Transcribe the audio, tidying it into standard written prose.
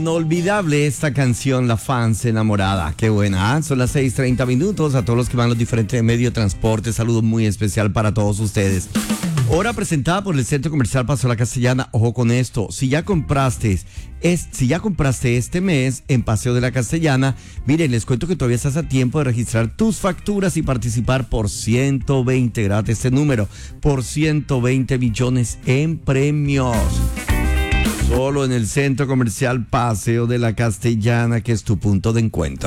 Inolvidable esta canción, La Fans Enamorada. Qué buena, ¿eh? Son las 6:30. A todos los que van a los diferentes medios de transporte, saludo muy especial para todos ustedes. Hora presentada por el Centro Comercial Paseo La Castellana. Ojo con esto, si ya compraste este mes en Paseo de la Castellana, miren, les cuento que todavía estás a tiempo de registrar tus facturas y participar por 120, gratis este número, por 120 millones en premios. Solo en el Centro Comercial Paseo de la Castellana, que es tu punto de encuentro.